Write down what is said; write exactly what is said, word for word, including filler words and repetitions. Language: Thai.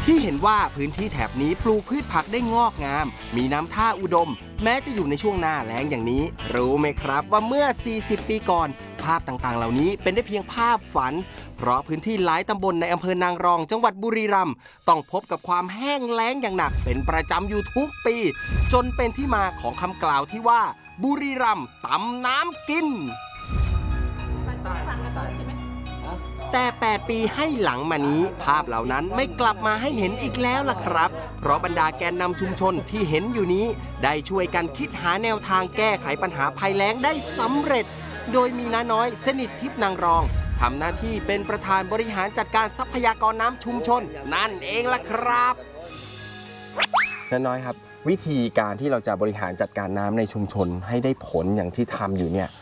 ที่เห็นว่าพื้นที่แถบนี้ปลูกพืชผักได้งอกงามมีน้ำท่าอุดมแม้จะอยู่ในช่วงหน้าแล้งอย่างนี้รู้ไหมครับว่าเมื่อสี่สิบปีก่อนภาพต่างๆเหล่านี้เป็นได้เพียงภาพฝันเพราะพื้นที่หลายตำบลในอำเภอนางรองจังหวัดบุรีรัมย์ต้องพบกับความแห้งแล้งอย่างหนักเป็นประจำอยู่ทุกปีจนเป็นที่มาของคำกล่าวที่ว่าบุรีรัมย์ตำน้ำกินแต่แปดปีให้หลังมานี้ภาพเหล่านั้นไม่กลับมาให้เห็นอีกแล้วล่ะครับเพราะบรรดาแกนนำชุมชนที่เห็นอยู่นี้ได้ช่วยกันคิดหาแนวทางแก้ไขปัญหาภัยแล้งได้สำเร็จโดยมีน้าน้อยสนิททิพย์นางรองทำหน้าที่เป็นประธานบริหารจัดการทรัพยากรน้ำชุมชนนั่นเองล่ะครับน้าน้อยครับวิธีการที่เราจะบริหารจัดการน้ำในชุมชนให้ได้ผลอย่างที่ทำอยู่เนี่ย